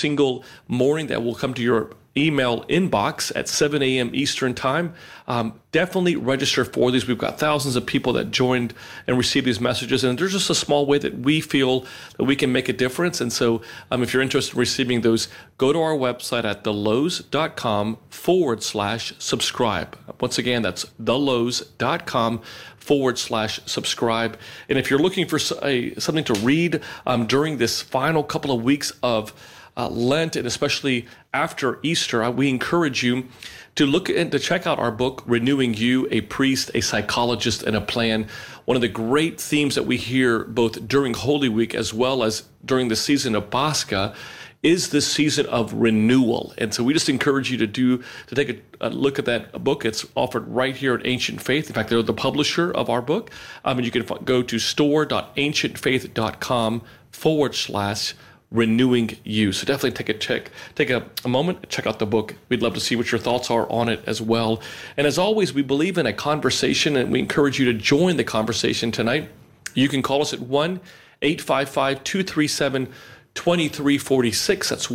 single morning that will come to your email inbox at 7 a.m. Eastern time. Definitely register for these. We've got thousands of people that joined and received these messages, and there's just a small way that we feel that we can make a difference. And so if you're interested in receiving those, go to our website at thelowe's.com/subscribe. Once again, that's thelowe's.com/subscribe. And if you're looking for something to read during this final couple of weeks of Lent, and especially after Easter, we encourage you to look and to check out our book, Renewing You, A Priest, a Psychologist, and a Plan. One of the great themes that we hear both during Holy Week as well as during the season of Pascha is this season of renewal. And so we just encourage you to take a look at that book. It's offered right here at Ancient Faith. In fact, they're the publisher of our book. And you can go to store.ancientfaith.com/renewing you. So definitely take a moment, check out the book. We'd love to see what your thoughts are on it as well. And as always, we believe in a conversation, and we encourage you to join the conversation tonight. You can call us at 1-855-237-2346. That's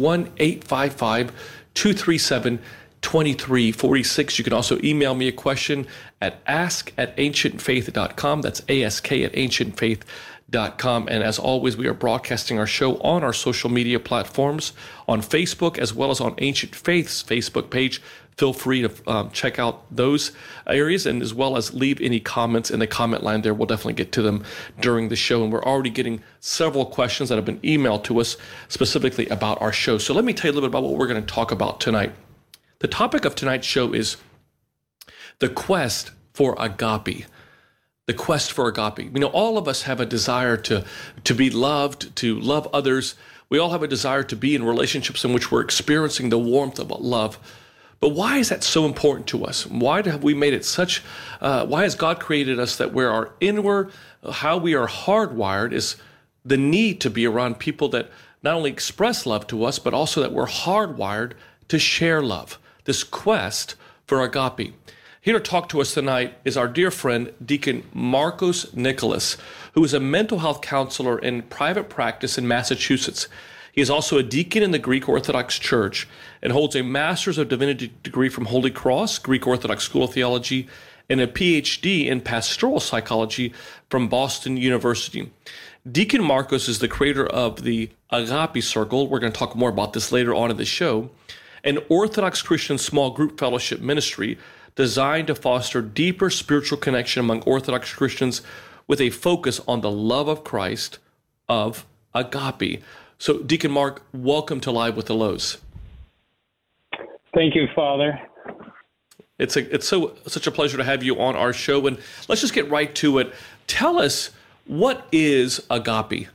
1-855-237-2346. You can also email me a question at ask@ancientfaith.com. That's ask@ancientfaith.com. And as always, we are broadcasting our show on our social media platforms, on Facebook, as well as on Ancient Faith's Facebook page. Feel free to check out those areas, and as well as leave any comments in the comment line there. We'll definitely get to them during the show. And we're already getting several questions that have been emailed to us specifically about our show. So let me tell you a little bit about what we're going to talk about tonight. The topic of tonight's show is the quest for agape. The quest for agape. All of us have a desire to be loved, to love others. We all have a desire to be in relationships in which we're experiencing the warmth of love. But why is that so important to us? Why have we made it such, why has God created us that where our inward, how we are hardwired is the need to be around people that not only express love to us, but also that we're hardwired to share love. This quest for agape. Here to talk to us tonight is our dear friend, Deacon Marcos Nicholas, who is a mental health counselor in private practice in Massachusetts. He is also a deacon in the Greek Orthodox Church and holds a Master's of Divinity degree from Holy Cross, Greek Orthodox School of Theology, and a PhD in Pastoral Psychology from Boston University. Deacon Marcos is the creator of the Agape Circle. We're going to talk more about this later on in the show. An Orthodox Christian small group fellowship ministry designed to foster deeper spiritual connection among Orthodox Christians with a focus on the love of Christ, of agape. So, Deacon Mark, welcome to Live with the Lowe's. Thank you, Father. It's such a pleasure to have you on our show, and let's just get right to it. Tell us, what is agape?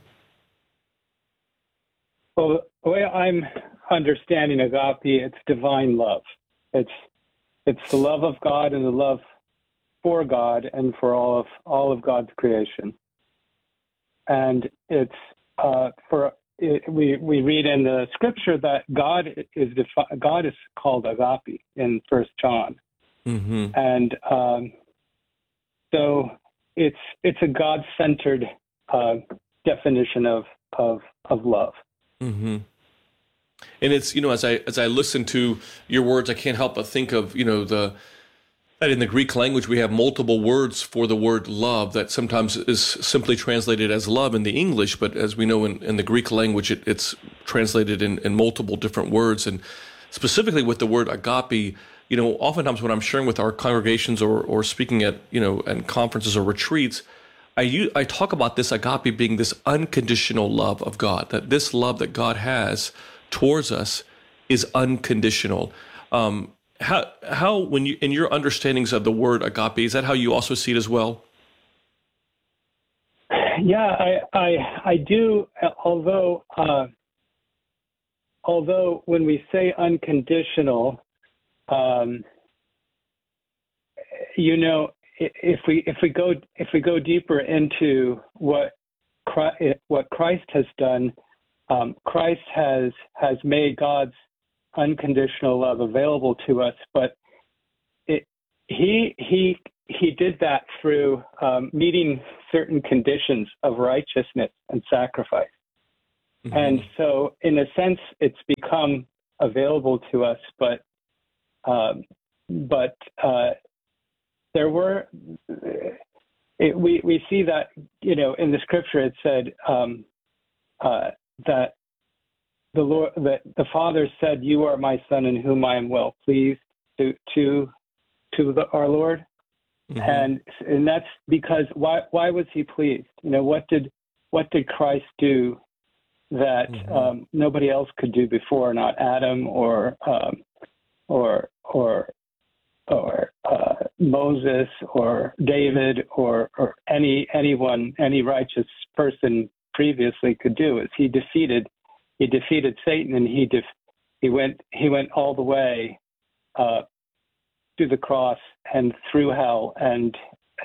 Well, the way I'm understanding agape, it's divine love. It's the love of God and the love for God and for all of God's creation. And it's we read in the scripture that God is called agape in 1 John. Mm-hmm. And so it's a God-centered definition of love. Mm-hmm. And it's, as I listen to your words, I can't help but think of, that in the Greek language, we have multiple words for the word love that sometimes is simply translated as love in the English, but as we know in the Greek language, it's translated in multiple different words. And specifically with the word agape, oftentimes when I'm sharing with our congregations or speaking at, at conferences or retreats, I talk about this agape being this unconditional love of God, that this love that God has towards us is unconditional. How when you, in your understandings of the word agape, is that how you also see it as well? Yeah, I do. Although when we say unconditional, if we go deeper into what Christ has done, Christ has made God's unconditional love available to us, but he did that through meeting certain conditions of righteousness and sacrifice. And so, in a sense, it's become available to us, but there were we see that in the scripture it said that the Father said, "You are my Son, in whom I am well pleased," to our Lord, and that's because why was He pleased? What did Christ do that nobody else could do before? Not Adam or Moses or David or anyone, any righteous person previously could do. Is he defeated Satan, and he went all the way to the cross and through hell and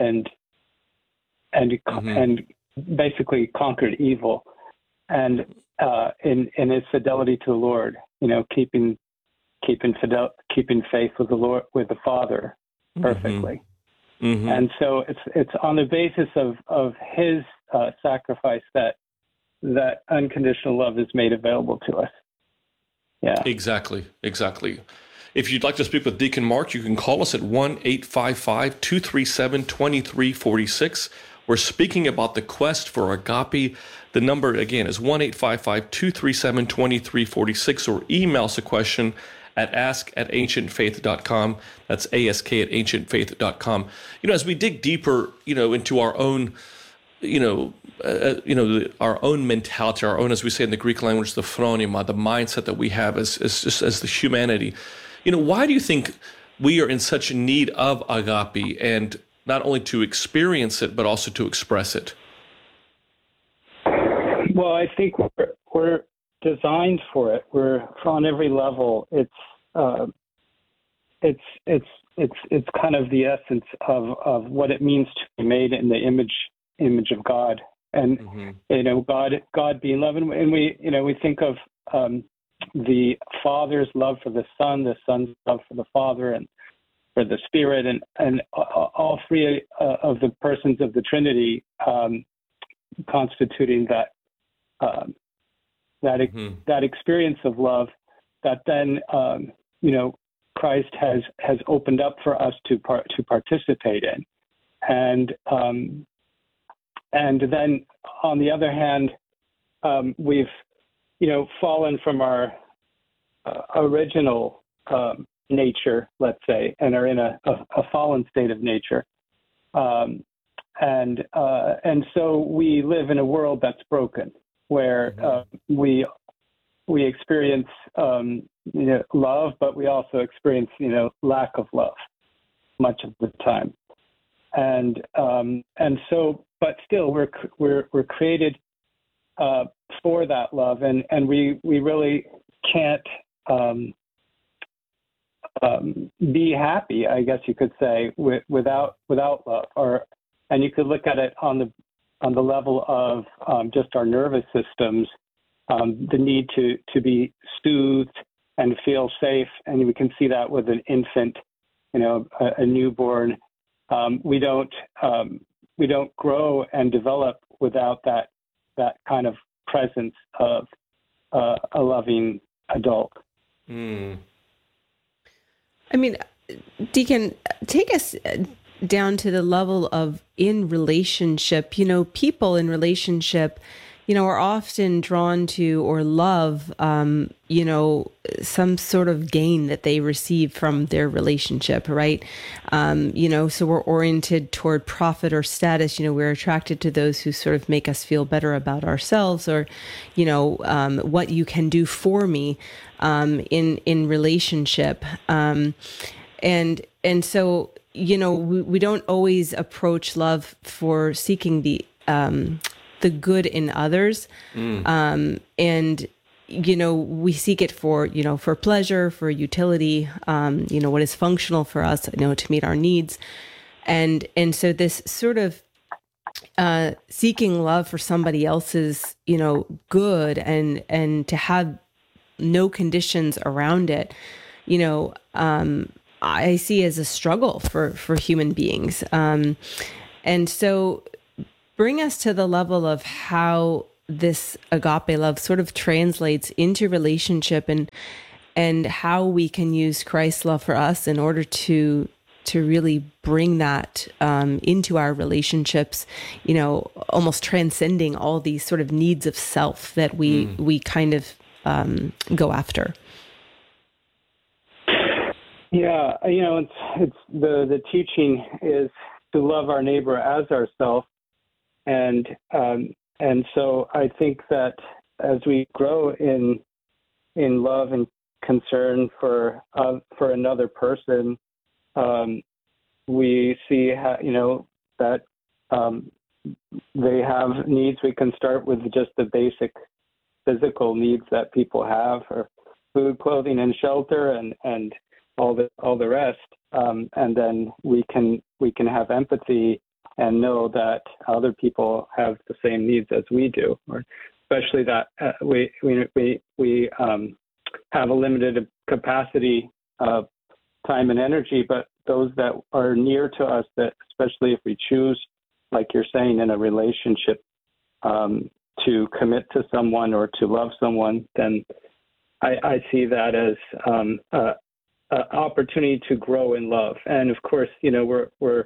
basically conquered evil, and in his fidelity to the Lord, keeping faith with the Lord, with the Father perfectly. And so it's on the basis of his sacrifice that unconditional love is made available to us. Yeah. Exactly. If you'd like to speak with Deacon Mark, you can call us at 1-855-237-2346. We're speaking about the quest for agape. The number, again, is 1-855-237-2346, or email us a question at ask@ancientfaith.com. That's ask@ancientfaith.com. As we dig deeper, into our own, our own mentality, our own, as we say in the Greek language, the phronema, the mindset that we have as the humanity. Why do you think we are in such need of agape, and not only to experience it, but also to express it? Well, I think we're designed for it. We're on every level. It's kind of the essence of what it means to be made in the image of God, and God being love, and we think of the Father's love for the Son, the Son's love for the Father, and for the Spirit, and all three of the persons of the Trinity constituting that experience of love that then Christ has opened up for us to participate in, and then on the other hand, we've fallen from our original nature, let's say, and are in a fallen state of nature, and so we live in a world that's broken, where we experience love, but we also experience lack of love much of the time, and so, but still we're created for that love, and we really can't be happy, I guess you could say, without love. And you could look at it on the level of just our nervous systems, the need to be soothed and feel safe, and we can see that with an infant, a newborn. We don't grow and develop without that kind of presence of a loving adult. I mean, Deacon, take us down to the level of in relationship. People in relationship, are often drawn to or love, some sort of gain that they receive from their relationship, right? So we're oriented toward profit or status. We're attracted to those who sort of make us feel better about ourselves, or, what you can do for me in relationship. And so, we don't always approach love for seeking the good in others. And, we seek it for pleasure, for utility, what is functional for us, to meet our needs. And so this sort of seeking love for somebody else's, good and to have no conditions around it, I see as a struggle for human beings. And so bring us to the level of how this agape love sort of translates into relationship, and how we can use Christ's love for us in order to really bring that into our relationships, almost transcending all these sort of needs of self that we kind of go after. Yeah, it's the teaching is to love our neighbor as ourselves, and so I think that as we grow in love and concern for another person, we see how, that they have needs. We can start with just the basic physical needs that people have, or food, clothing, and shelter, and all the rest, and then we can have empathy and know that other people have the same needs as we do, or especially that we have a limited capacity of time and energy, but those that are near to us, that especially if we choose, like you're saying, in a relationship, to commit to someone or to love someone, then I see that as an opportunity to grow in love. And of course, we're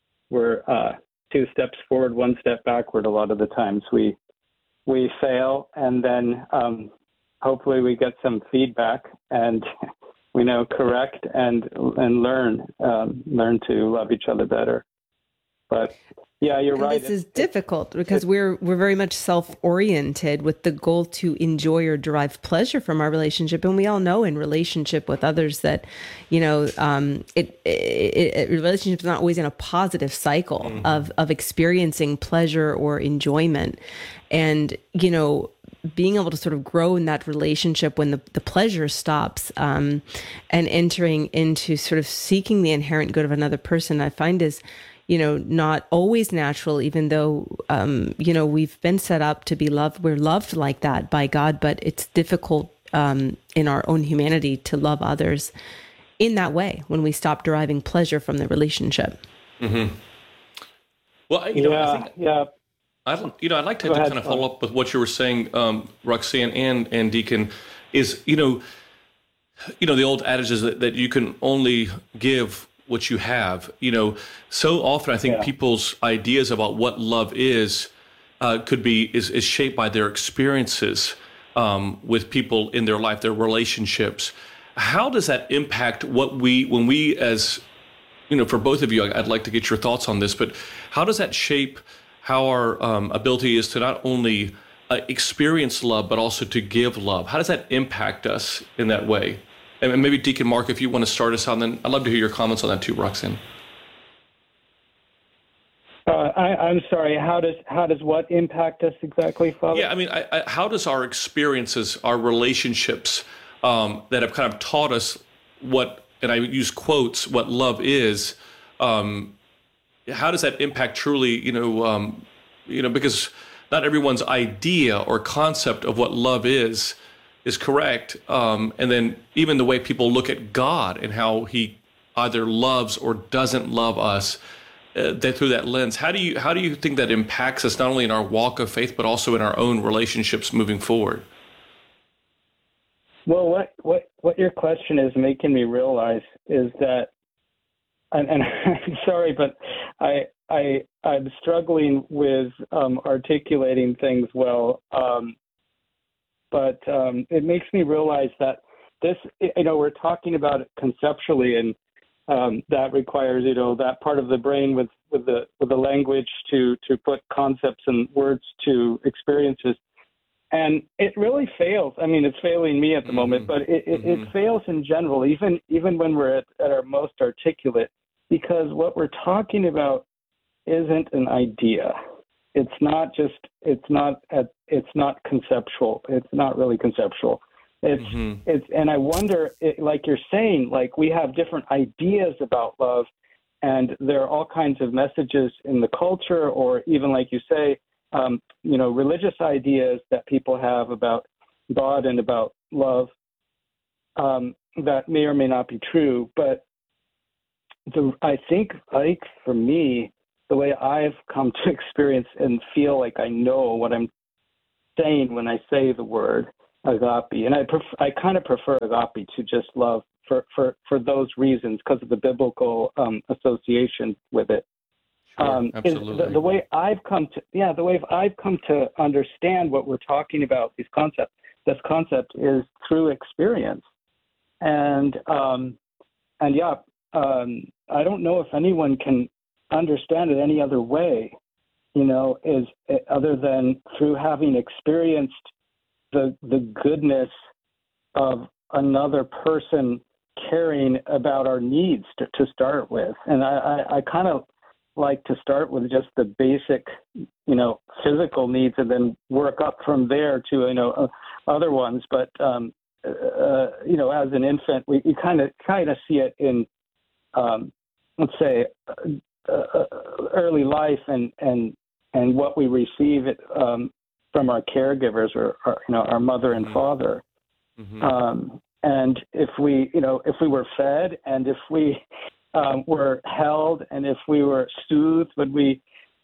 2 steps forward, 1 step backward. A lot of the times we fail, and then hopefully we get some feedback and correct and learn to love each other better. But yeah, you're right. This is difficult because we're very much self-oriented with the goal to enjoy or derive pleasure from our relationship, and we all know in relationship with others that relationship is not always in a positive cycle of experiencing pleasure or enjoyment, and being able to sort of grow in that relationship when the pleasure stops, and entering into sort of seeking the inherent good of another person, I find is not always natural, even though, we've been set up to be loved. We're loved like that by God, but it's difficult in our own humanity to love others in that way when we stop deriving pleasure from the relationship. Mm-hmm. Well, I think, I'd like to kind of follow up with what you were saying, Roxanne and Deacon, is, the old adage is that you can only give what you have. So often I think people's ideas about what love is is shaped by their experiences with people in their life, their relationships. How does that impact when we as, for both of you, I'd like to get your thoughts on this, but how does that shape how our ability is to not only experience love, but also to give love? How does that impact us in that way? And maybe Deacon Mark, if you want to start us out, and then I'd love to hear your comments on that too, Roxanne. I'm sorry. How does what impact us exactly, Father? Yeah, I mean, how does our experiences, our relationships that have kind of taught us what, and I use quotes, what love is, how does that impact truly, because not everyone's idea or concept of what love is correct. And then even the way people look at God and how he either loves or doesn't love us, that through that lens, how do you think that impacts us not only in our walk of faith, but also in our own relationships moving forward? Well, what your question is making me realize is that, and I'm sorry, but I'm struggling with articulating things well. But it makes me realize that this, we're talking about it conceptually, and that requires, that part of the brain with the language to put concepts and words to experiences. And it really fails. I mean, it's failing me at the moment, but it fails in general, even when we're at our most articulate, because what we're talking about isn't an idea. It's not conceptual. It's not really conceptual. And I wonder, like you're saying, like we have different ideas about love, and there are all kinds of messages in the culture, or even like you say, religious ideas that people have about God and about love, that may or may not be true. But I think for me, the way I've come to experience and feel like I know what I'm saying when I say the word agape. And I kind of prefer agape to just love for those reasons, because of the biblical association with it. Absolutely. Is the way I've come to understand what we're talking about, this concept is through experience. And I don't know if anyone can understand it any other way, is other than through having experienced the goodness of another person caring about our needs to start with. And I kind of like to start with just the basic, physical needs, and then work up from there to, other ones. But, as an infant, we kind of see it in, let's say, early life and what we receive from our caregivers or our mother and father. Mm-hmm. And if we were fed, and if we were held, and if we were soothed when we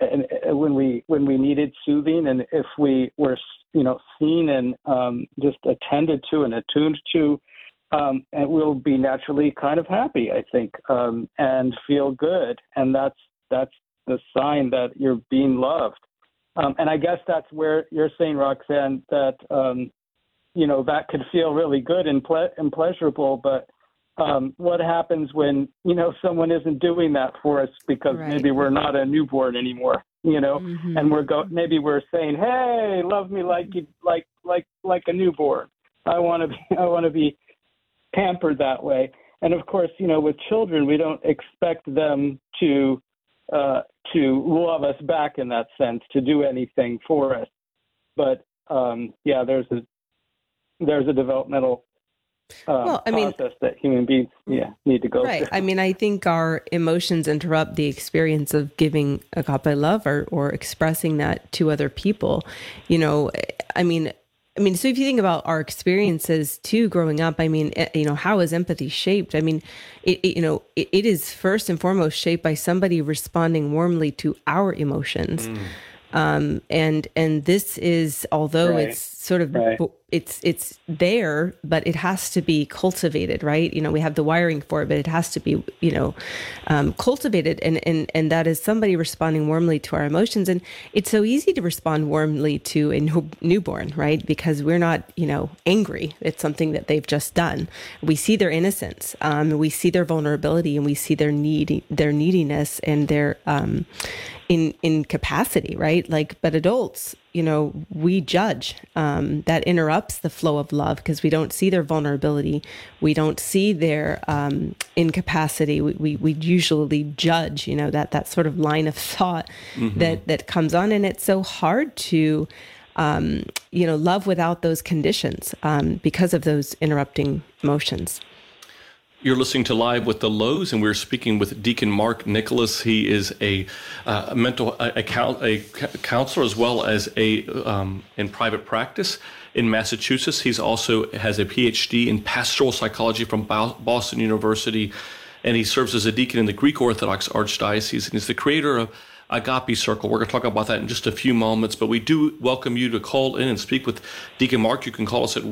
needed soothing, and if we were seen and just attended to and attuned to, and we'll be naturally kind of happy, I think, and feel good, and that's the sign that you're being loved. And I guess that's where you're saying, Roxanne, that that could feel really good and pleasurable, but what happens when someone isn't doing that for us because maybe we're not a newborn anymore, mm-hmm. and maybe we're saying, hey, love me like a newborn. I want to be pampered that way. And of course, with children, we don't expect them to love us back in that sense, to do anything for us. But there's a developmental process that human beings need to go through. I mean, I think our emotions interrupt the experience of giving agape love or expressing that to other people. So if you think about our experiences too, growing up, how is empathy shaped? It is first and foremost shaped by somebody responding warmly to our emotions. And this is, although it's sort of, it's there, but it has to be cultivated, right? We have the wiring for it, but it has to be, cultivated. And that is somebody responding warmly to our emotions. And it's so easy to respond warmly to a newborn, right? Because we're not, angry. It's something that they've just done. We see their innocence, we see their vulnerability, and we see their neediness and their, incapacity, right? But adults, we judge. That interrupts the flow of love because we don't see their vulnerability. We don't see their incapacity. We usually judge, that sort of line of thought mm-hmm. that comes on. And it's so hard to, love without those conditions because of those interrupting emotions. You're listening to Live with the Lows, and we're speaking with Deacon Mark Nicholas. He is a counselor as well as in private practice in Massachusetts. He's also has a PhD in pastoral psychology from Boston University, and he serves as a deacon in the Greek Orthodox Archdiocese, and he's the creator of Agape Circle. We're going to talk about that in just a few moments, but we do welcome you to call in and speak with Deacon Mark. You can call us at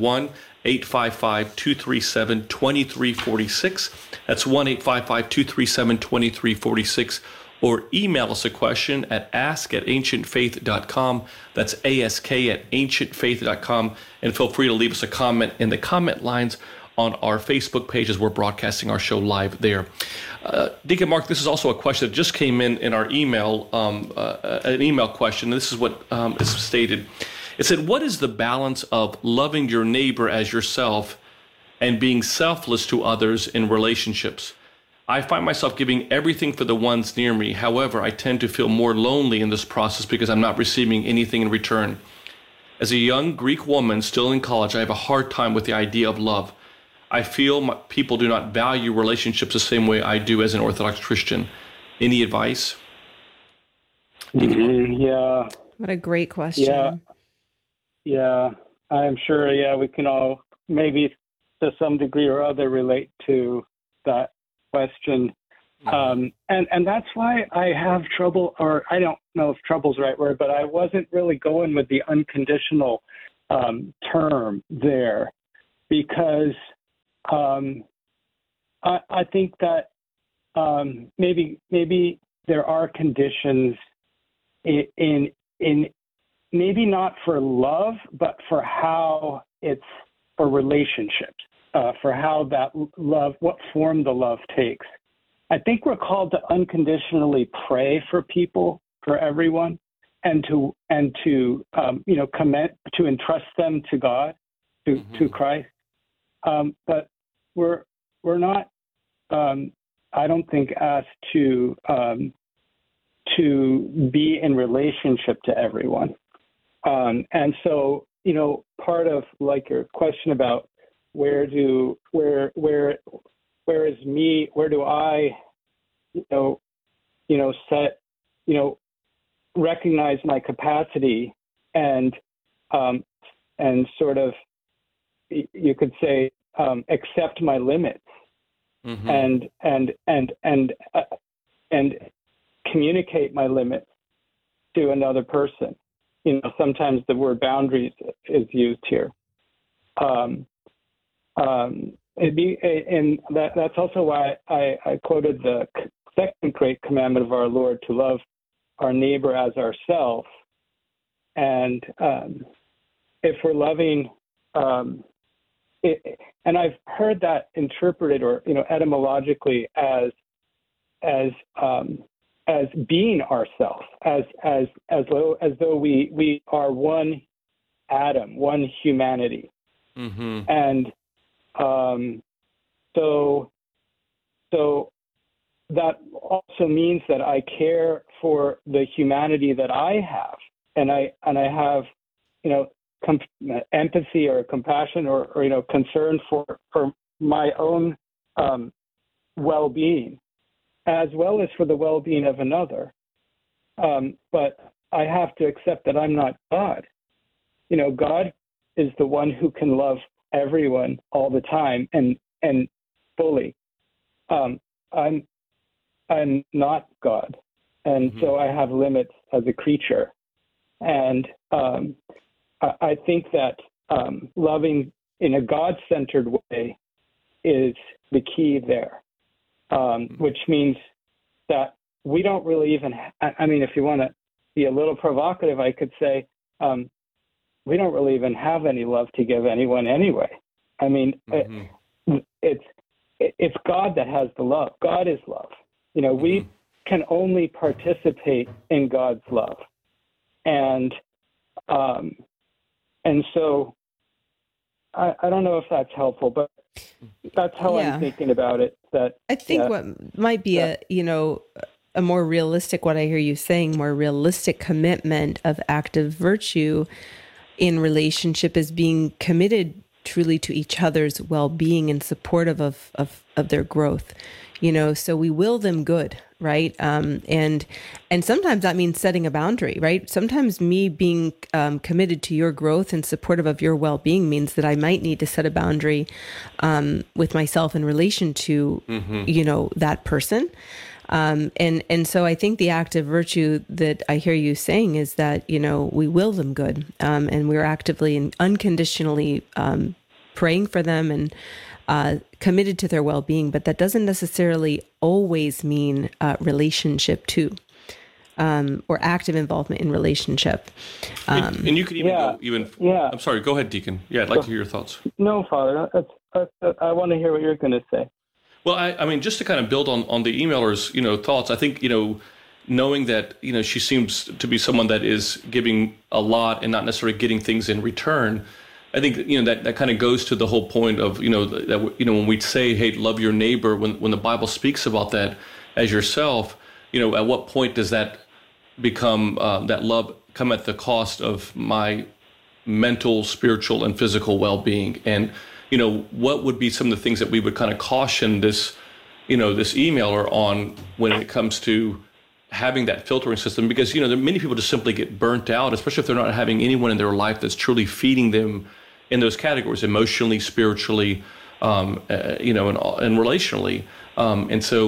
1-855-237-2346. That's 1-855-237-2346. Or email us a question at ask@ancientfaith.com. That's ask@ancientfaith.com. And feel free to leave us a comment in the comment lines on our Facebook page as we're broadcasting our show live there. Deacon Mark, this is also a question that just came in our email, an email question. This is what is stated. It said, what is the balance of loving your neighbor as yourself and being selfless to others in relationships? I find myself giving everything for the ones near me. However, I tend to feel more lonely in this process because I'm not receiving anything in return. As a young Greek woman still in college, I have a hard time with the idea of love. I feel people do not value relationships the same way I do as an Orthodox Christian. Any advice? Yeah. What a great question. Yeah. I'm sure, we can all maybe to some degree or other relate to that question. And that's why I have trouble, or I don't know if trouble's the right word, but I wasn't really going with the unconditional term there, because I think that maybe there are conditions in maybe not for love, but for how it's for relationships, for how that love, what form the love takes. I think we're called to unconditionally pray for people, for everyone, and to commit to entrust them to God, to Christ. But we're not, I don't think, asked to be in relationship to everyone. And so, part of like your question about where do I set, recognize my capacity and sort of, you could say, accept my limits, and communicate my limits to another person. Sometimes the word boundaries is used here. And that's also why I quoted the second great commandment of our Lord, to love our neighbor as ourselves. And if we're loving, and I've heard that interpreted, or etymologically, as being ourselves, as though we are one atom, one humanity, and so that also means that I care for the humanity that I have, and I have empathy or compassion or concern for my own well-being, as well as for the well-being of another. But I have to accept that I'm not God. God is the one who can love everyone all the time and fully. I'm not God, and so I have limits as a creature. And I think that loving in a God-centered way is the key there. Which means that we don't really even, if you want to be a little provocative, I could say, we don't really even have any love to give anyone anyway. It's God that has the love. God is love. We can only participate in God's love. And so I don't know if that's helpful, but that's how I'm thinking about it. That I think what might be a more realistic, what I hear you saying, more realistic commitment of active virtue in relationship is being committed truly to each other's well-being and supportive of their growth. So we will them good, right? And sometimes that means setting a boundary, right? Sometimes me being committed to your growth and supportive of your well-being means that I might need to set a boundary with myself in relation to, that person. And so I think the active virtue that I hear you saying is that, we will them good, and we're actively and unconditionally praying for them and committed to their well-being, but that doesn't necessarily always mean relationship too, or active involvement in relationship. And you could even go even. Yeah. I'm sorry. Go ahead, Deacon. Yeah, I'd like to hear your thoughts. No, Father. I want to hear what you're going to say. Well, I just to kind of build on the emailer's thoughts. I think knowing that she seems to be someone that is giving a lot and not necessarily getting things in return. I think that kind of goes to the whole point of that when we say, hey, love your neighbor, when the Bible speaks about that as yourself, at what point does that become that love come at the cost of my mental, spiritual, and physical well-being? And what would be some of the things that we would kind of caution this emailer on when it comes to having that filtering system? Because many people just simply get burnt out, especially if they're not having anyone in their life that's truly feeding them in those categories, emotionally, spiritually, and relationally. And so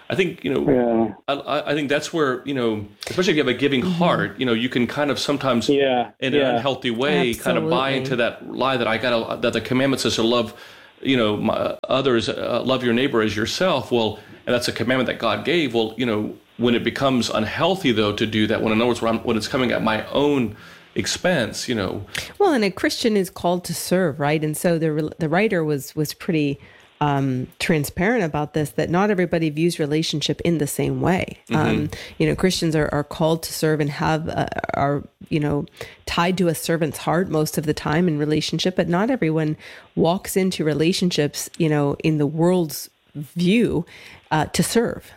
I think, I think that's where, especially if you have a giving heart, you can kind of sometimes in an unhealthy way kind of buy into that lie that that the commandment says to love, others, love your neighbor as yourself. Well, and that's a commandment that God gave. Well, when it becomes unhealthy, though, to do that, in other words, when it's coming at my own expense, Well, and a Christian is called to serve, right? And so the writer was pretty transparent about this, that not everybody views relationship in the same way. Christians are called to serve and are tied to a servant's heart most of the time in relationship, but not everyone walks into relationships, in the world's view to serve.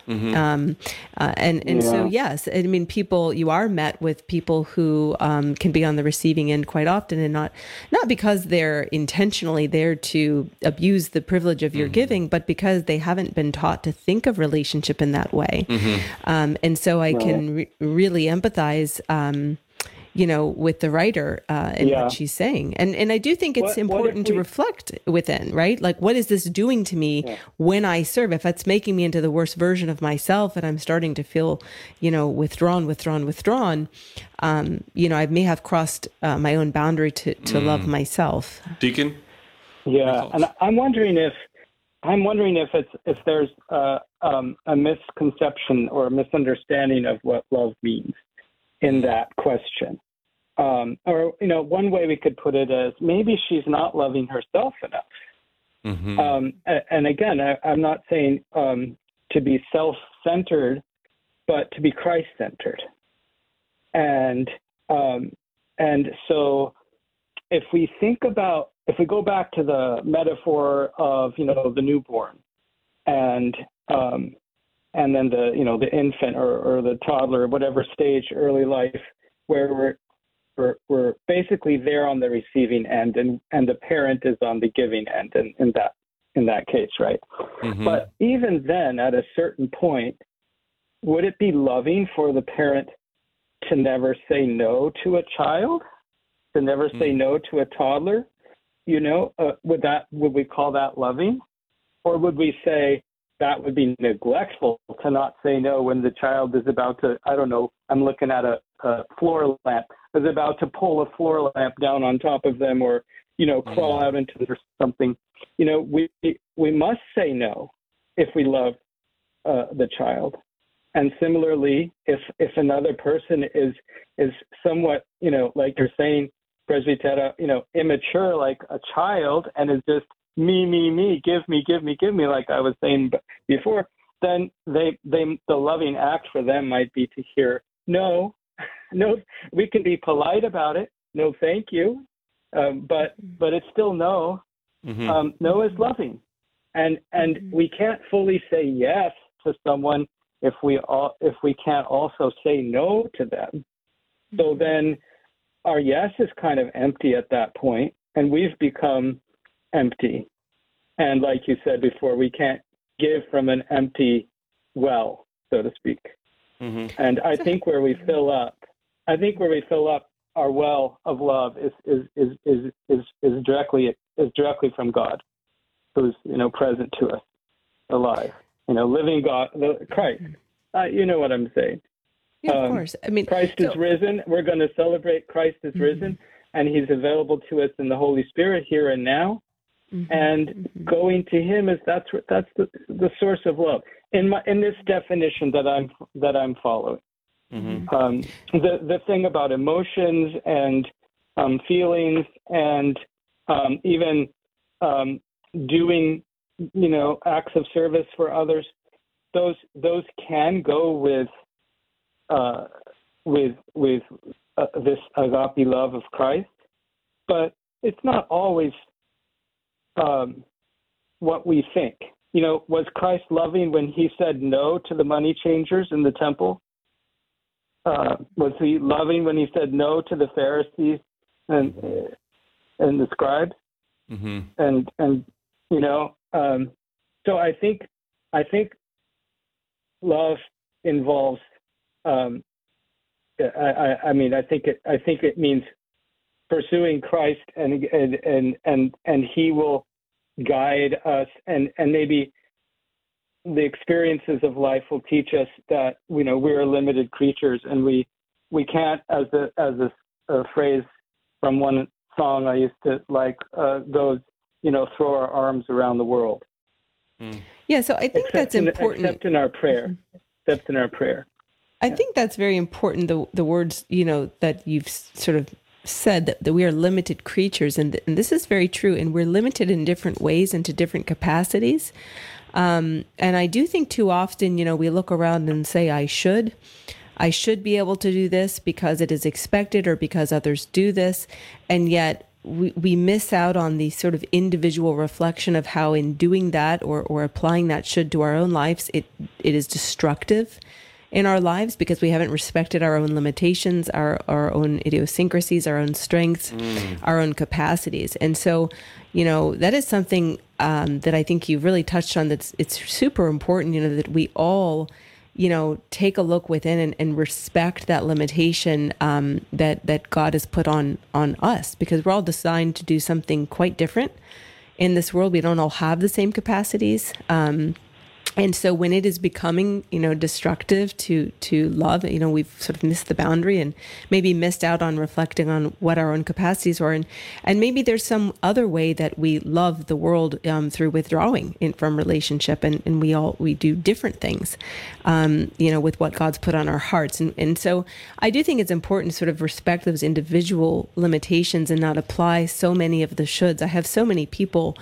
So, yes, I mean, you are met with people who can be on the receiving end quite often, and not because they're intentionally there to abuse the privilege of your giving, but because they haven't been taught to think of relationship in that way. And so I can really empathize with the writer and what she's saying. And I do think it's important to reflect within, right? Like, what is this doing to me when I serve? If it's making me into the worst version of myself and I'm starting to feel, withdrawn, I may have crossed my own boundary to love myself. Deacon? Yeah, and I'm wondering if there's a misconception or a misunderstanding of what love means in that question. One way we could put it is maybe she's not loving herself enough. And again, I'm not saying to be self-centered, but to be Christ-centered. And so if we go back to the metaphor of, the newborn and then the infant or the toddler, whatever stage, early life, where we're basically there on the receiving end, and the parent is on the giving end in that case, right? But even then, at a certain point, would it be loving for the parent to never say no to a child, to never say no to a toddler? Would we call that loving, or would we say that would be neglectful to not say no when the child is about to, I'm looking at a floor lamp, is about to pull a floor lamp down on top of them, or, crawl out into something. We must say no if we love the child. And similarly, if another person is somewhat, like you're saying, Presbytera, immature like a child, and is just me, give me, like I was saying before, then the loving act for them might be to hear no. We can be polite about it. No, thank you. But it's still no. No is loving, and we can't fully say yes to someone if we can't also say no to them. So then our yes is kind of empty at that point, and we've become empty. And like you said before, we can't give from an empty well, so to speak. And I think where we fill up our well of love is directly from God, who's present to us, alive, living God, Christ. You know what I'm saying? Yeah, of course. I mean, Christ is risen. We're going to celebrate Christ is risen, and He's available to us in the Holy Spirit here and now. And going to Him that's the source of love in this definition that I'm following. The thing about emotions and feelings and even doing acts of service for others, those can go with this agape love of Christ, but it's not always what we think. Was Christ loving when He said no to the money changers in the temple? Was He loving when He said no to the Pharisees and the scribes? And so I think love involves. I think it means pursuing Christ, and He will guide us, and maybe the experiences of life will teach us that we're limited creatures, and we can't, as a phrase from one song I used to like goes, throw our arms around the world. Yeah, so I think that's important. Except in our prayer. Except in our prayer. I think that's very important, the words, that you've sort of said, that we are limited creatures. And this is very true. And we're limited in different ways and to different capacities. And I do think too often, we look around and say, I should be able to do this because it is expected or because others do this. And yet we miss out on the sort of individual reflection of how in doing that or applying that should to our own lives, it is destructive in our lives because we haven't respected our own limitations, our own idiosyncrasies, our own strengths, our own capacities. And so, that is something that I think you've really touched on. It's super important, that we all, take a look within and respect that limitation that God has put on us, because we're all designed to do something quite different in this world. We don't all have the same capacities. And so when it is becoming, destructive to love, we've sort of missed the boundary and maybe missed out on reflecting on what our own capacities are. And maybe there's some other way that we love the world through withdrawing from relationship. And we do different things, with what God's put on our hearts. And so I do think it's important to sort of respect those individual limitations and not apply so many of the shoulds. I have so many people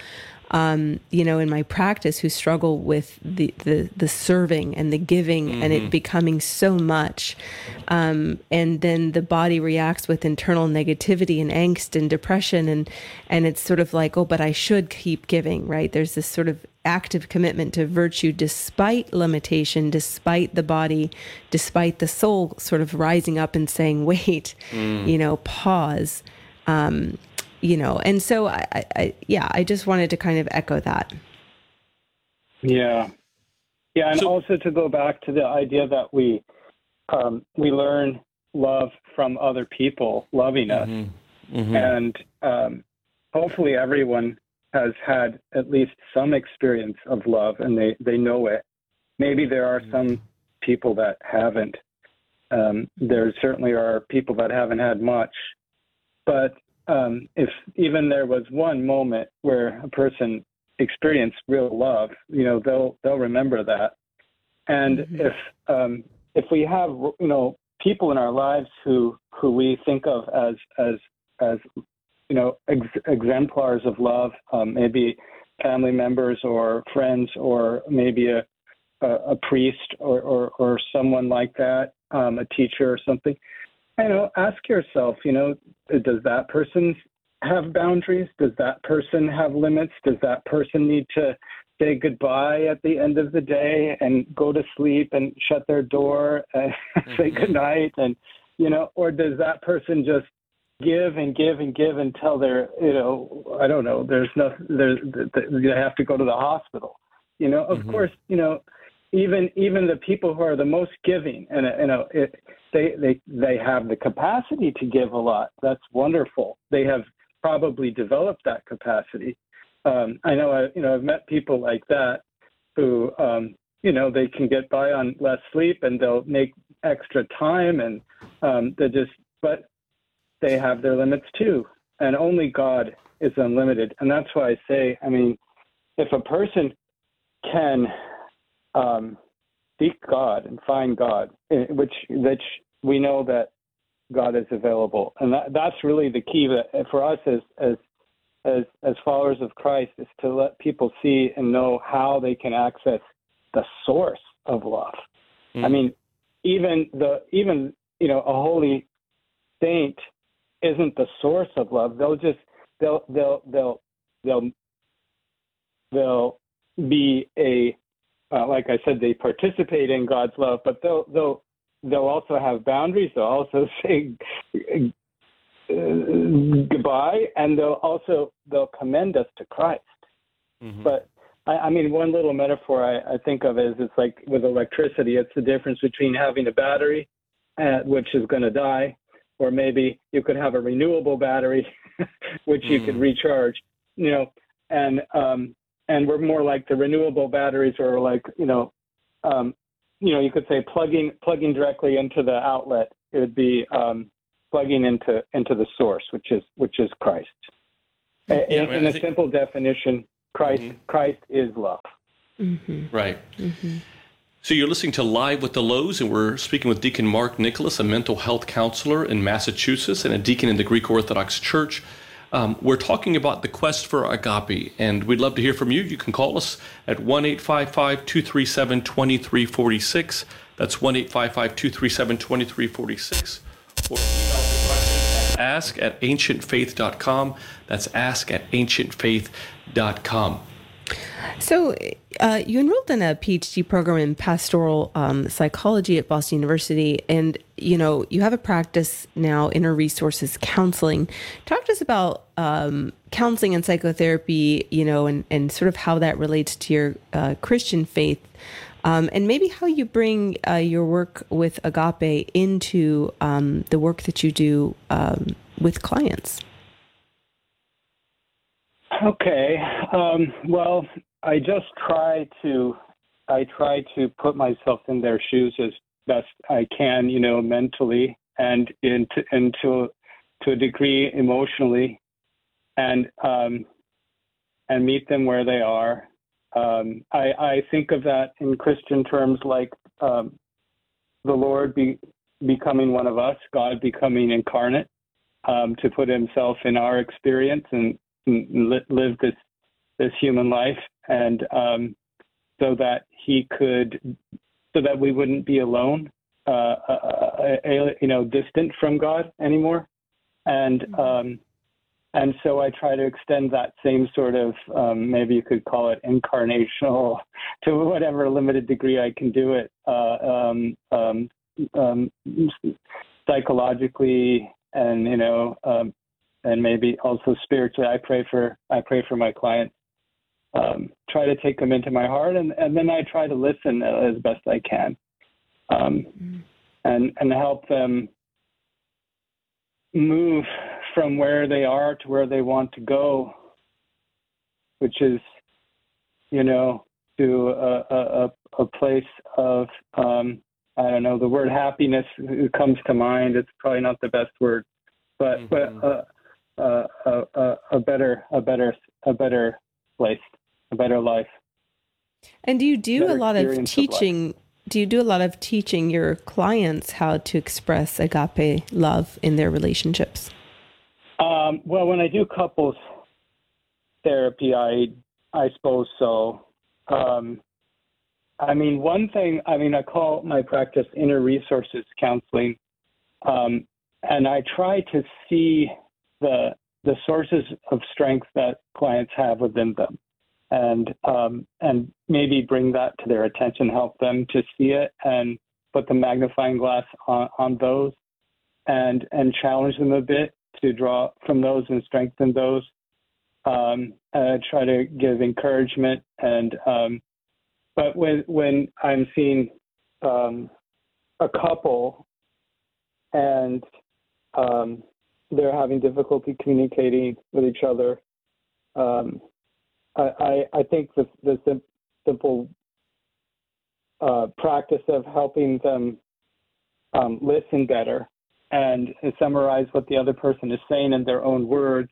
in my practice who struggle with the serving and the giving and it becoming so much. And then the body reacts with internal negativity and angst and depression. And it's sort of like, oh, but I should keep giving, right? There's this sort of active commitment to virtue despite limitation, despite the body, despite the soul sort of rising up and saying, wait, pause. And so I just wanted to kind of echo that. Yeah. And also to go back to the idea that we learn love from other people loving us. And hopefully everyone has had at least some experience of love and they know it. Maybe there are some people that haven't. There certainly are people that haven't had much. But if even there was one moment where a person experienced real love, they'll remember that. And if we have, people in our lives who we think of as exemplars of love, maybe family members or friends, or maybe a priest or someone like that, a teacher or something. Ask yourself, does that person have boundaries? Does that person have limits? Does that person need to say goodbye at the end of the day and go to sleep and shut their door and say goodnight? And, or does that person just give and give and give until they're, I don't know, they have to go to the hospital. Of course, even the people who are the most giving, and they have the capacity to give a lot. That's wonderful. They have probably developed that capacity. I know I've met people like that who they can get by on less sleep and they'll make extra time and but they have their limits too. And only God is unlimited. And that's why I say, if a person can seek God and find God, which we know that God is available, and that's really the key for us as followers of Christ, is to let people see and know how they can access the source of love. Even a holy saint isn't the source of love. They'll be a like I said, they participate in God's love, but they'll also have boundaries. They'll also say goodbye, and they'll commend us to Christ. But one little metaphor I think of is, it's like with electricity. It's the difference between having a battery, which is going to die, or maybe you could have a renewable battery, which you could recharge. And we're more like the renewable batteries, or like, you could say plugging directly into the outlet. It would be plugging into the source, which is Christ. In a simple definition, Christ is love. Mm-hmm. Right. Mm-hmm. So you're listening to Live with the Lows, and we're speaking with Deacon Mark Nicholas, a mental health counselor in Massachusetts and a deacon in the Greek Orthodox Church. We're talking about the quest for agape, and we'd love to hear from you. You can call us at 1-855-237-2346. That's 1-855-237-2346. Or email the question at ask@ancientfaith.com. That's ask@ancientfaith.com. So you enrolled in a PhD program in pastoral psychology at Boston University, and you have a practice now, Inner Resources Counseling. Talk to us about counseling and psychotherapy, and sort of how that relates to your Christian faith, and maybe how you bring your work with agape into the work that you do with clients. Okay. Well, I try to put myself in their shoes as best I can, mentally and to a degree emotionally, and meet them where they are. I think of that in Christian terms, like the Lord becoming one of us, God becoming incarnate, to put Himself in our experience and live this human life, and so that we wouldn't be alone, distant from God anymore, and so I try to extend that same sort of maybe you could call it incarnational to whatever limited degree I can do it, psychologically, and and maybe also spiritually. I pray for my clients. Try to take them into my heart, and then I try to listen as best I can, and help them move from where they are to where they want to go, which is, to a place of I don't know, the word happiness comes to mind. It's probably not the best word, but a better place, a better life. And do you do a lot of teaching? Do you do a lot of teaching your clients how to express agape love in their relationships? Well, when I do couples therapy, I suppose so. One thing, I call my practice Inner Resources Counseling, and I try to see the sources of strength that clients have within them, and maybe bring that to their attention, help them to see it, and put the magnifying glass on those, and challenge them a bit to draw from those and strengthen those. Try to give encouragement, and but when I'm seeing a couple and they're having difficulty communicating with each other, I think the simple practice of helping them listen better and summarize what the other person is saying in their own words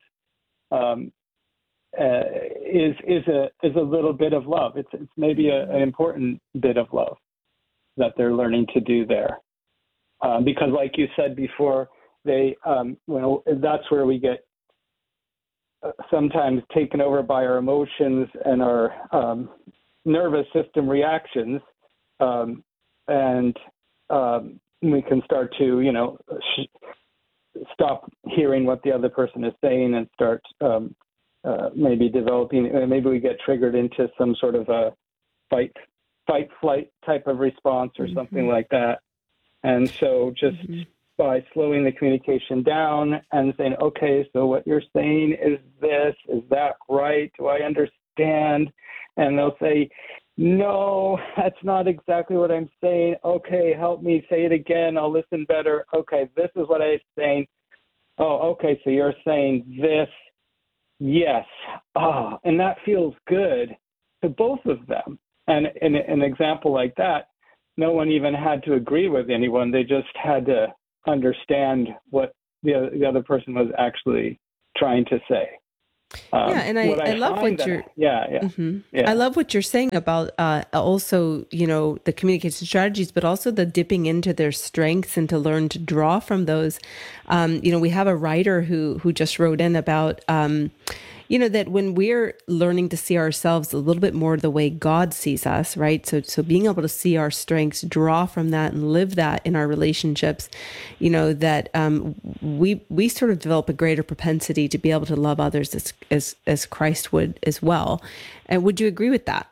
is a little bit of love. It's maybe an important bit of love that they're learning to do there, because, like you said before, that's where we get sometimes taken over by our emotions and our nervous system reactions, and we can start to, stop hearing what the other person is saying and start maybe maybe we get triggered into some sort of a fight, flight type of response or something like that. And so just by slowing the communication down and saying, okay, so what you're saying is this, is that right? Do I understand? And they'll say, no, that's not exactly what I'm saying. Okay, help me say it again. I'll listen better. Okay, this is what I'm saying. Oh, okay, so you're saying this. Yes. And that feels good. to both of them. And in an example like that, no one even had to agree with anyone. They just had to understand what the other person was actually trying to say. And I love what you're. I love what you're saying about also, the communication strategies, but also the dipping into their strengths and to learn to draw from those. We have a writer who just wrote in about, that when we're learning to see ourselves a little bit more the way God sees us, right? So being able to see our strengths, draw from that, and live that in our relationships, that we sort of develop a greater propensity to be able to love others as Christ would as well. And would you agree with that?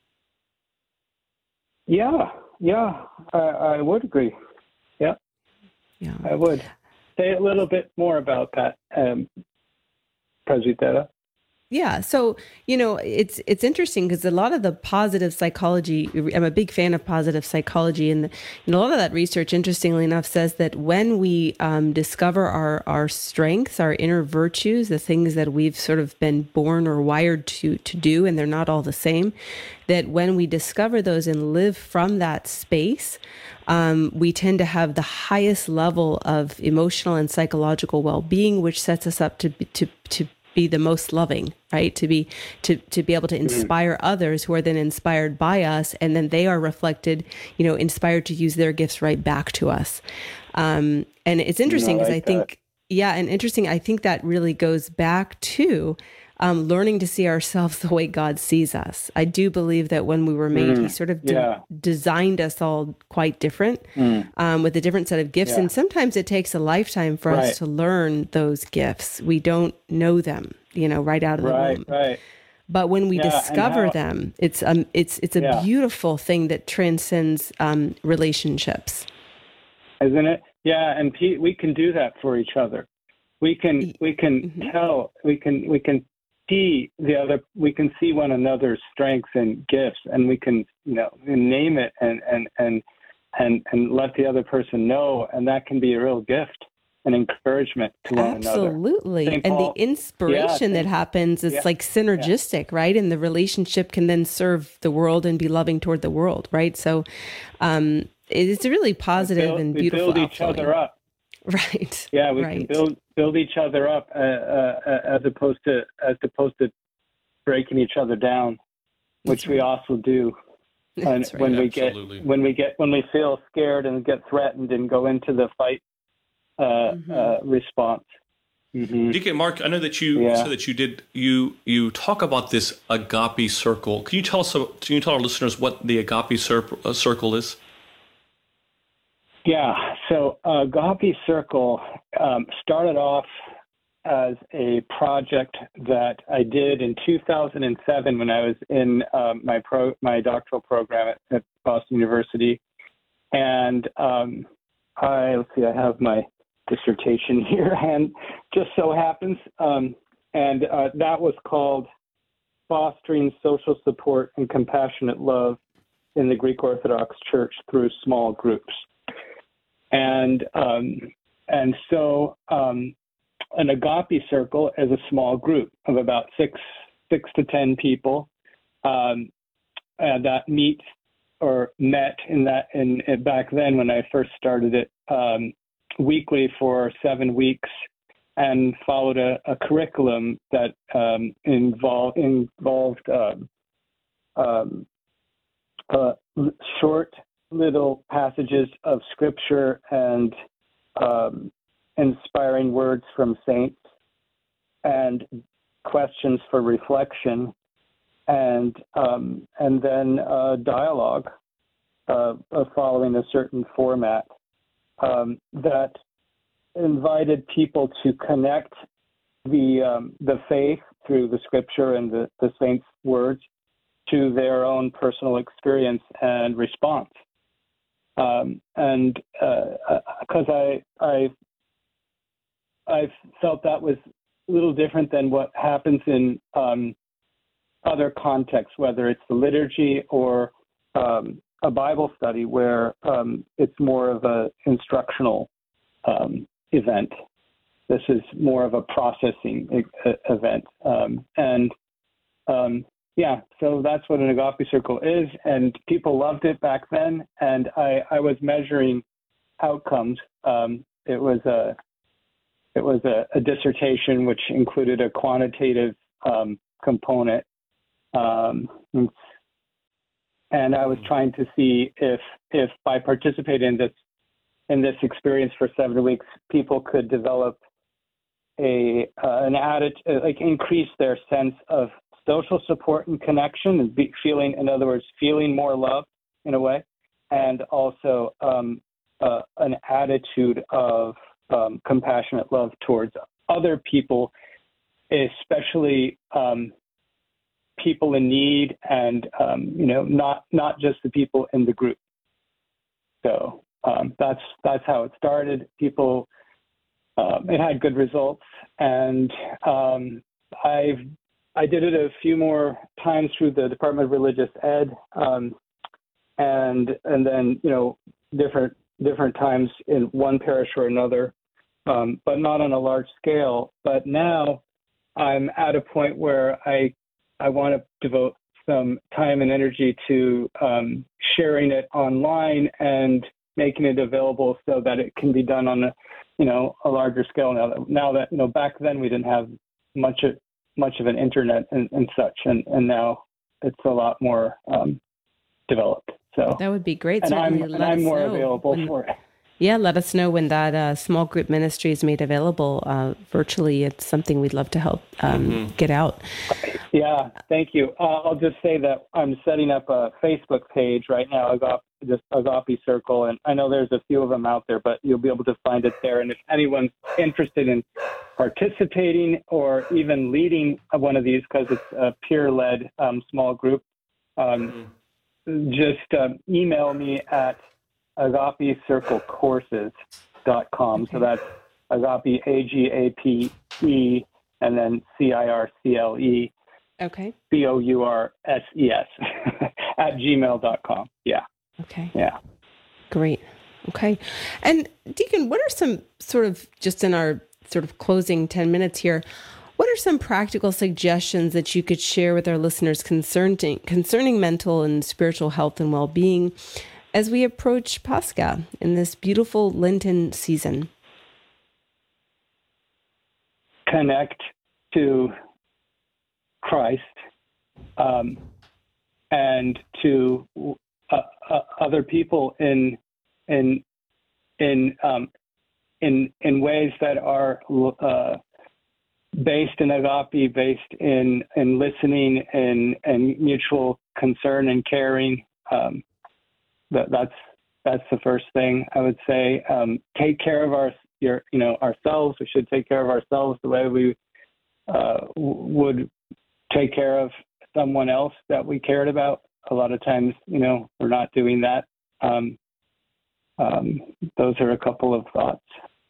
Yeah, I would agree. Yeah, I would. Say a little bit more about that, Presbytera. Yeah. So, it's interesting because a lot of the positive psychology, I'm a big fan of positive psychology, and a lot of that research, interestingly enough, says that when we discover our strengths, our inner virtues, the things that we've sort of been born or wired to do, and they're not all the same, that when we discover those and live from that space, we tend to have the highest level of emotional and psychological well-being, which sets us up to be the most loving, right? To be able to inspire others who are then inspired by us, and then they are reflected, inspired to use their gifts right back to us. And it's interesting because I think that really goes back to learning to see ourselves the way God sees us. I do believe that when we were made, He sort of designed us all quite different, with a different set of gifts. And sometimes it takes a lifetime for us to learn those gifts. We don't know them, right out of the womb. Right. But when we discover them, it's a beautiful thing that transcends relationships. Isn't it? Yeah, and we can do that for each other. We can tell, we can see the other, we can see one another's strengths and gifts, and we can name it and let the other person know, and that can be a real gift and encouragement to one another. Absolutely. And the inspiration that happens is like synergistic, right? And the relationship can then serve the world and be loving toward the world, right? So it's a really positive and beautiful build each other up. Right. Yeah, we can build each other up as opposed to breaking each other down, which we also do. And when we feel scared and get threatened and go into the fight response. Deacon Mark, I know that you said that you talk about this agape circle. Can you tell our listeners what the agape circle is? Yeah, so Agape Circle started off as a project that I did in 2007 when I was in my doctoral program at Boston University. And I have my dissertation here, and just so happens, and that was called Fostering Social Support and Compassionate Love in the Greek Orthodox Church Through Small Groups. And so an agape circle is a small group of about six to 10 people that meet or met back then when I first started it weekly for 7 weeks, and followed a curriculum that involved short little passages of scripture and inspiring words from saints, and questions for reflection, and then dialogue following a certain format that invited people to connect the faith through the scripture and the saints' words to their own personal experience and response. And because I felt that was a little different than what happens in other contexts, whether it's the liturgy or a Bible study, where it's more of an instructional event. This is more of a processing event. yeah, so that's what an agape circle is, and people loved it back then. And I was measuring outcomes. It was a dissertation which included a quantitative component, and I was trying to see if by participating in this experience for 7 weeks, people could develop an attitude, like increase their sense of social support and connection, and feeling, in other words, feeling more loved in a way, and also an attitude of compassionate love towards other people, especially people in need, and not just the people in the group. So that's how it started. People, it had good results, and I did it a few more times through the Department of Religious Ed, and then different times in one parish or another, but not on a large scale. But now I'm at a point where I want to devote some time and energy to sharing it online and making it available so that it can be done on a larger scale. Now that back then we didn't have much of an internet and such, and now it's a lot more developed. So that would be great. And I'm more available for it. Yeah, let us know when that small group ministry is made available virtually. It's something we'd love to help get out. Yeah, thank you. I'll just say that I'm setting up a Facebook page right now, just Agape Circle, and I know there's a few of them out there, but you'll be able to find it there. And if anyone's interested in participating or even leading one of these, because it's a peer-led small group, just email me at agapecirclecourses.com. Okay. So that's agape, AGAPE, and then CIRCLE. Okay. COURSES at gmail.com. Yeah. Okay. Yeah. Great. Okay. And Deacon, what are some sort of, just in our sort of closing 10 minutes here, what are some practical suggestions that you could share with our listeners concerning mental and spiritual health and well-being as we approach Pascha in this beautiful Lenten season? Connect to Christ and to other people in ways that are based in agape, based in listening and mutual concern and caring. That's the first thing I would say. Take care of ourselves. We should take care of ourselves the way we would take care of someone else that we cared about. A lot of times, we're not doing that. Those are a couple of thoughts.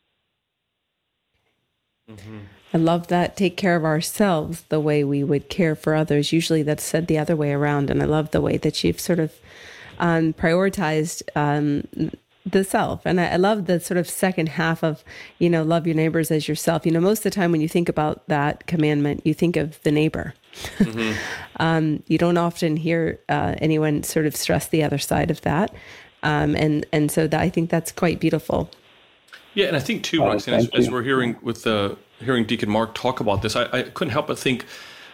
Mm-hmm. I love that. Take care of ourselves the way we would care for others. Usually that's said the other way around. And I love the way that you've sort of prioritized the self. And I love the sort of second half of, love your neighbors as yourself. Most of the time when you think about that commandment, you think of the neighbor. Mm-hmm. You don't often hear anyone sort of stress the other side of that. And so I think that's quite beautiful. Yeah, and I think too, Roxanne, as we're hearing hearing Deacon Mark talk about this, I couldn't help but think,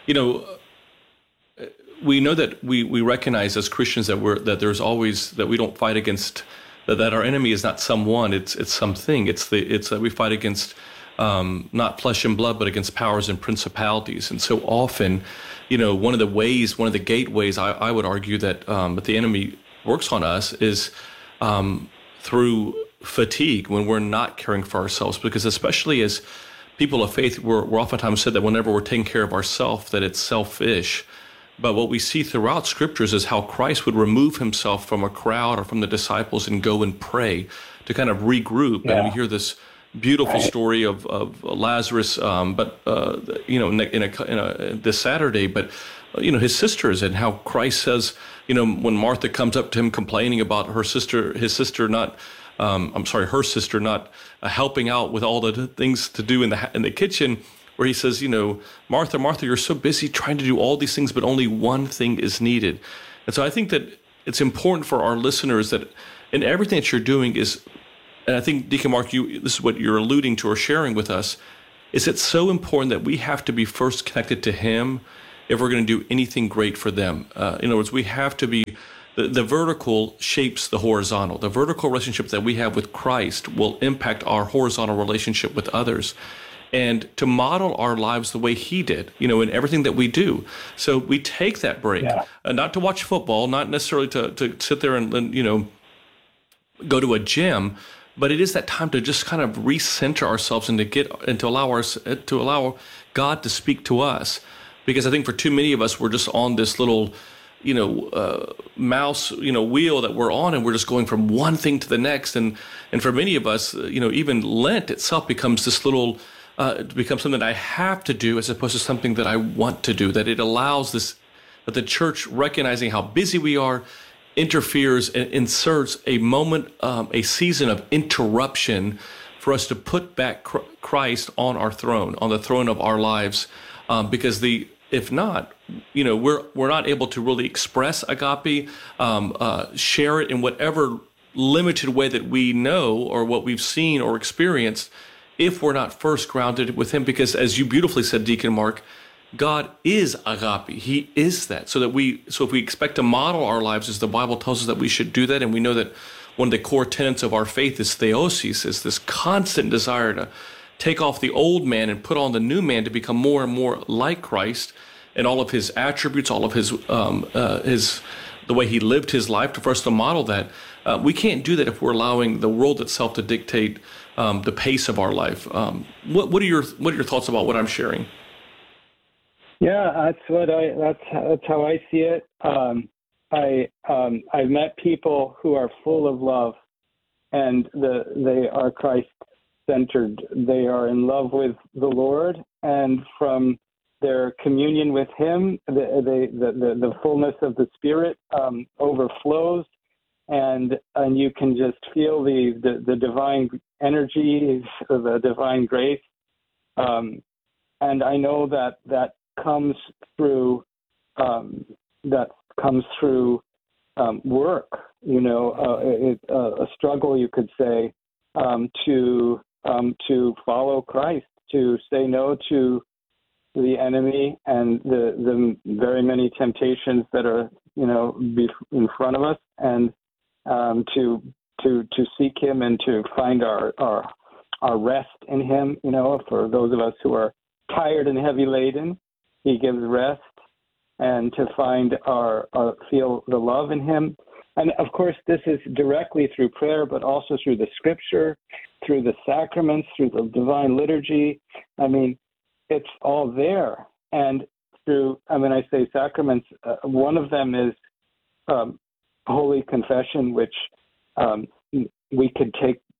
we know that we recognize as Christians that there's always that we don't fight against that our enemy is not someone, it's something. It's that we fight against not flesh and blood, but against powers and principalities. And so often, one of the gateways I would argue that the enemy works on us is through fatigue when we're not caring for ourselves, because especially as people of faith, we're oftentimes said that whenever we're taking care of ourselves, that it's selfish. But what we see throughout scriptures is how Christ would remove himself from a crowd or from the disciples and go and pray to kind of regroup. Yeah. And we hear this beautiful story of Lazarus, this Saturday, but his sisters, and how Christ says, when Martha comes up to him complaining about her sister not helping out with all the things to do in the kitchen, where he says, Martha, Martha, you're so busy trying to do all these things, but only one thing is needed. And so I think that it's important for our listeners that in everything that you're doing is, and I think, Deacon Mark, this is what you're alluding to or sharing with us, is it's so important that we have to be first connected to him if we're going to do anything great for them. In other words, we have to be, the vertical shapes the horizontal. The vertical relationship that we have with Christ will impact our horizontal relationship with others. And to model our lives the way he did, in everything that we do. So we take that break, not to watch football, not necessarily to sit there and go to a gym, but it is that time to just kind of recenter ourselves and to allow God to speak to us. Because I think for too many of us, we're just on this little, mouse, wheel that we're on, and we're just going from one thing to the next. And for many of us, even Lent itself becomes this little, it becomes something that I have to do as opposed to something that I want to do. That it allows that the church, recognizing how busy we are, interferes and inserts a moment, a season of interruption for us to put back Christ on our throne, on the throne of our lives. Because if not, we're not able to really express agape, share it in whatever limited way that we know or what we've seen or experienced, if we're not first grounded with him. Because as you beautifully said, Deacon Mark, God is agape. He is that. So if we expect to model our lives as the Bible tells us that we should do that, and we know that one of the core tenets of our faith is theosis, is this constant desire to take off the old man and put on the new man to become more and more like Christ and all of his attributes, all of his the way he lived his life, for us to model that. We can't do that if we're allowing the world itself to dictate the pace of our life. What are your thoughts about what I'm sharing? Yeah, that's how I see it. I've met people who are full of love, and they are Christ-centered. They are in love with the Lord, and from their communion with Him, the fullness of the Spirit overflows, and you can just feel the divine energy, the divine grace, and I know that comes through work, a struggle, you could say, to follow Christ, to say no to the enemy and the very many temptations that are in front of us, and to seek him and to find our rest in him. For those of us who are tired and heavy laden, he gives rest, and to find feel the love in him. And of course, this is directly through prayer, but also through the scripture, through the sacraments, through the divine liturgy. I mean, it's all there. And I say sacraments, one of them is Holy Confession, which we could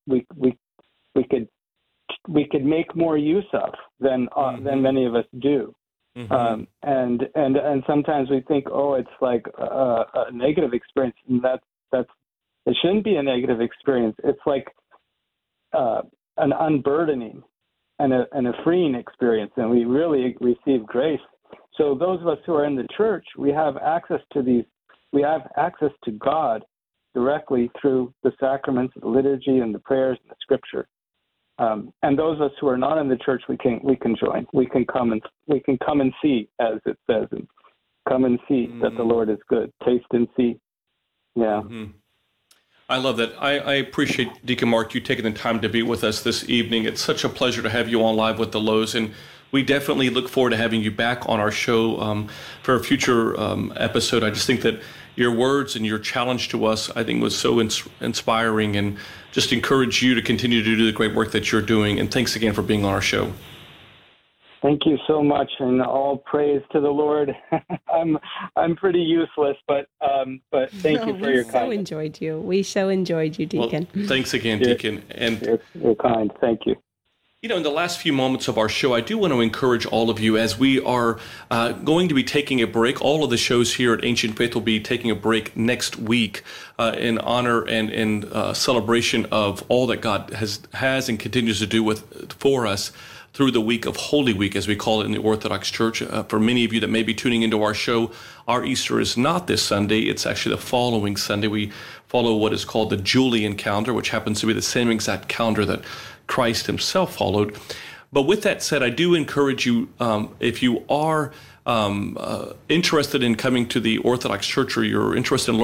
make more use of than many of us do. Mm-hmm. And sometimes we think, it's like a negative experience, and that's it shouldn't be a negative experience. It's like an unburdening and a freeing experience, and we really receive grace. So those of us who are in the church, we have access to these. We have access to God directly through the sacraments, the liturgy, and the prayers and the scripture. And those of us who are not in the church, we can join. We can come and see, as it says, and come and see that the Lord is good. Taste and see. Yeah. Mm-hmm. I love that. I appreciate, Deacon Mark, you taking the time to be with us this evening. It's such a pleasure to have you on Live with the Lows, and we definitely look forward to having you back on our show for a future episode. I just think that your words and your challenge to us, I think, was so inspiring, and just encourage you to continue to do the great work that you're doing. And thanks again for being on our show. Thank you so much, and all praise to the Lord. I'm pretty useless, but thank you for your kindness. We so enjoyed you, Deacon. Well, thanks again, Deacon. And you're kind. Thank you. In the last few moments of our show, I do want to encourage all of you, as we are going to be taking a break. All of the shows here at Ancient Faith will be taking a break next week in honor and in celebration of all that God has and continues to do for us. through the week of Holy Week, as we call it in the Orthodox Church. For many of you that may be tuning into our show, our Easter is not this Sunday. It's actually the following Sunday. We follow what is called the Julian calendar, which happens to be the same exact calendar that Christ himself followed. But with that said, I do encourage you, if you are interested in coming to the Orthodox Church, or you're interested in learning